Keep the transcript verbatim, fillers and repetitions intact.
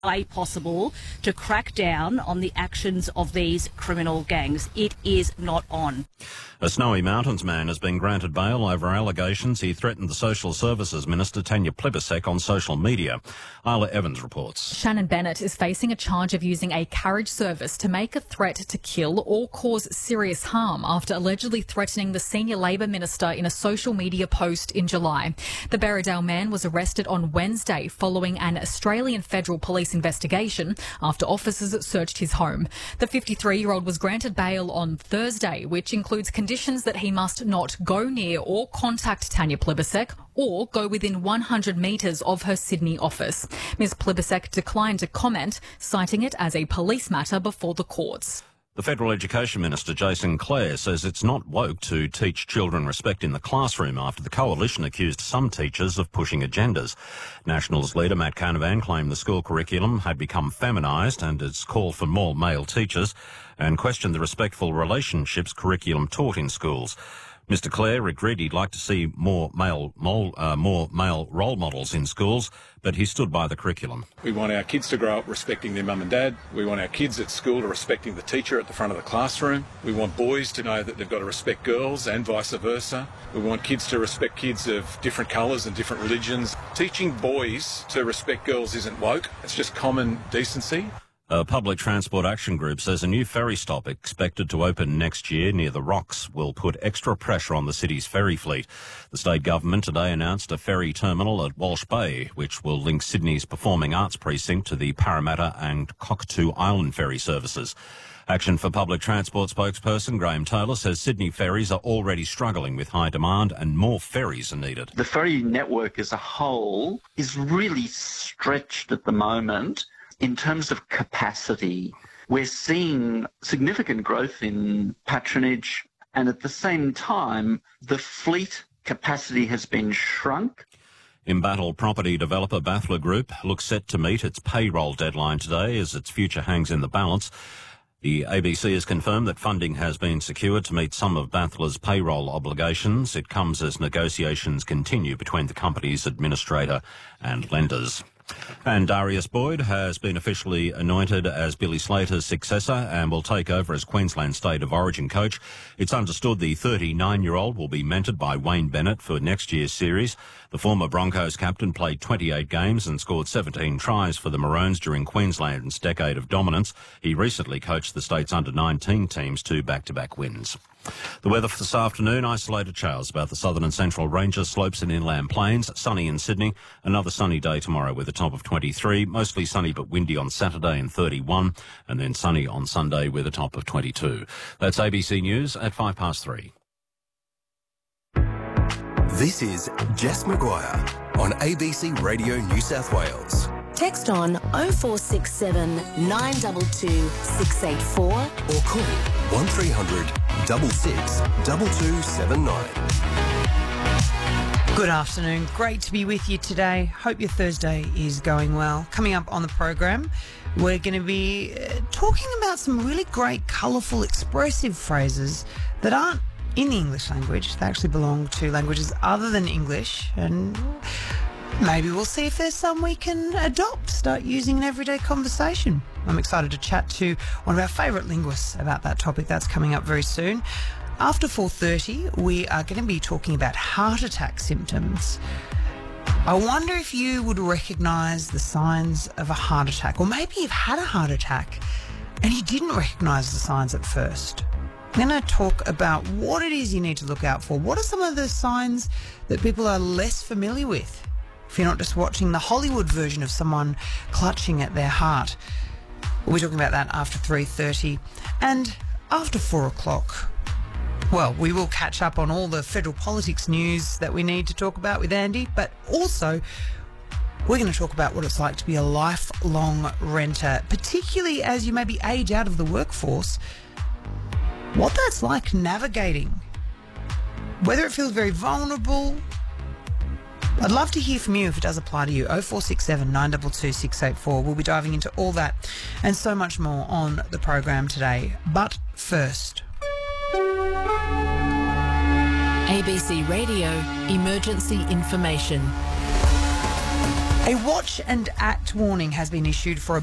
way possible to crack down on the actions of these criminal gangs. It is not on. A Snowy Mountains man has been granted bail over allegations he threatened the Social Services Minister Tanya Plibersek on social media. Isla Evans reports. Shannon Bennett is facing a charge of using a carriage service to make a threat to kill or cause serious harm after allegedly threatening the senior Labor minister in a social media post in July. The Berriedale man was arrested on Wednesday following an Australian Federal Police investigation after officers searched his home. The fifty-three-year-old was granted bail on Thursday, which includes conditions that he must not go near or contact Tanya Plibersek or go within one hundred metres of her Sydney office. Miz Plibersek declined to comment, citing it as a police matter before the courts. The Federal Education Minister, Jason Clare, says it's not woke to teach children respect in the classroom after the Coalition accused some teachers of pushing agendas. Nationals leader Matt Canavan claimed the school curriculum had become feminised and its call for more male teachers, and questioned the respectful relationships curriculum taught in schools. Mister Clare agreed he'd like to see more male, more, uh, more male role models in schools, but he stood by the curriculum. We want our kids to grow up respecting their mum and dad. We want our kids at school to respecting the teacher at the front of the classroom. We want boys to know that they've got to respect girls and vice versa. We want kids to respect kids of different colours and different religions. Teaching boys to respect girls isn't woke. It's just common decency. A public transport action group says a new ferry stop expected to open next year near the Rocks will put extra pressure on the city's ferry fleet. The state government today announced a ferry terminal at Walsh Bay, which will link Sydney's Performing Arts Precinct to the Parramatta and Cockatoo Island ferry services. Action for Public Transport spokesperson Graham Taylor says Sydney ferries are already struggling with high demand and more ferries are needed. The ferry network as a whole is really stretched at the moment. In terms of capacity, we're seeing significant growth in patronage, and at the same time, the fleet capacity has been shrunk. Embattled property developer Bathler Group looks set to meet its payroll deadline today as its future hangs in the balance. The A B C has confirmed that funding has been secured to meet some of Bathler's payroll obligations. It comes as negotiations continue between the company's administrator and lenders. And Darius Boyd has been officially anointed as Billy Slater's successor and will take over as Queensland State of Origin coach. It's understood the thirty-nine-year-old will be mentored by Wayne Bennett for next year's series. The former Broncos captain played twenty-eight games and scored seventeen tries for the Maroons during Queensland's decade of dominance. He recently coached the state's under nineteen teams to back-to-back wins. The weather for this afternoon, isolated showers about the southern and central ranges, slopes and inland plains. Sunny in Sydney. Another sunny day tomorrow with a top of twenty-three. Mostly sunny but windy on Saturday and thirty-one. And then sunny on Sunday with a top of twenty-two. That's A B C News at five past three. This is Jess Maguire on A B C Radio New South Wales. Text on oh four six seven, nine two two, six eight four or call one three hundred, six six, two two seven nine. Good afternoon. Great to be with you today. Hope your Thursday is going well. Coming up on the program, we're going to be uh, talking about some really great, colourful, expressive phrases that aren't in the English language. They actually belong to languages other than English, and maybe we'll see if there's some we can adopt, start using in everyday conversation. I'm excited to chat to one of our favourite linguists about that topic. That's coming up very soon. After four thirty, we are going to be talking about heart attack symptoms. I wonder if you would recognise the signs of a heart attack, or maybe you've had a heart attack and you didn't recognise the signs at first. I'm going to talk about what it is you need to look out for. What are some of the signs that people are less familiar with? If you're not just watching the Hollywood version of someone clutching at their heart. We'll be talking about that after three thirty. And after four o'clock, well, we will catch up on all the federal politics news that we need to talk about with Andy, but also we're going to talk about what it's like to be a lifelong renter, particularly as you maybe age out of the workforce, what that's like navigating, whether it feels very vulnerable. I'd love to hear from you if it does apply to you. oh four six seven, nine two two, six eight four. We'll be diving into all that and so much more on the program today. But first, A B C Radio Emergency Information. A watch and act warning has been issued for a